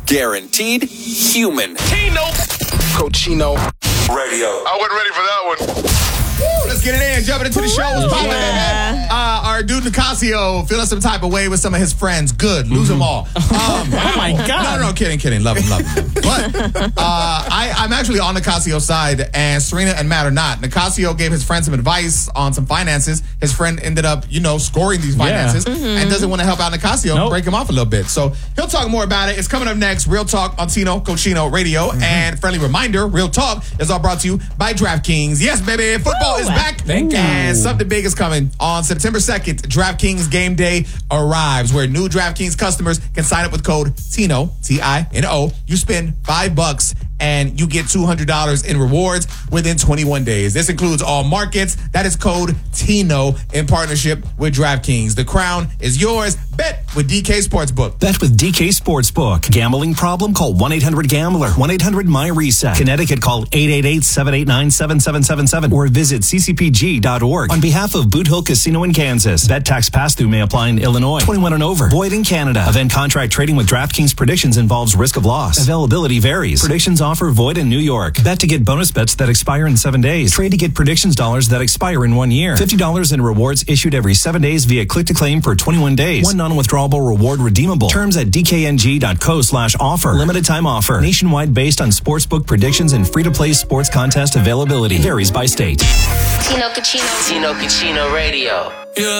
Guaranteed human. Tino Cochino Radio. I wasn't ready for that one. Woo, let's get it in. Jumping into the show. What's poppin', baby? Our dude Nicasio feeling some type of way with some of his friends. Good. Lose them all. Oh my God. No, kidding. Love him. But I'm actually on Nicasio's side, and Serena and Matt are not. Nicasio gave his friend some advice on some finances. His friend ended up, scoring these finances and doesn't want to help out Nicasio and break him off a little bit. So he'll talk more about it. It's coming up next. Real Talk on Tino Cochino Radio. And friendly reminder, Real Talk is all brought to you by DraftKings. Yes, baby. Football is back. Thank you. And something big is coming. On September 2nd, DraftKings Game Day arrives, where new DraftKings customers can sign up with code TINO, T-I-N-O. You spend $5 and you get $200 in rewards within 21 days. This includes all markets. That is code TINO in partnership with DraftKings. The crown is yours. Bet with DK Sportsbook. Bet with DK Sportsbook. Gambling problem? Call 1-800-GAMBLER. 1-800-MY-RESET. Connecticut, call 888-789-7777 or visit ccpg.org. On behalf of Boot Hill Casino in Kansas, bet tax pass-through may apply in Illinois. 21 and over. Void in Canada. Event contract trading with DraftKings Predictions involves risk of loss. Availability varies. Predictions offer void in New York. Bet to get bonus bets that expire in 7 days. Trade to get predictions dollars that expire in 1 year. $50 in rewards issued every 7 days via click-to-claim for 21 days. One non-withdrawable reward redeemable. Terms at dkng.co/offer. Limited time offer. Nationwide based on sportsbook predictions and free-to-play sports contest availability. Varies by state. Tino Cochino Radio.